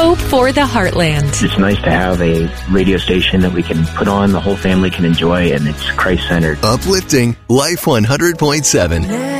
hope for the heartland. It's nice to have a radio station that we can put on, the whole family can enjoy, and it's Christ-centered. Uplifting Life 100.7.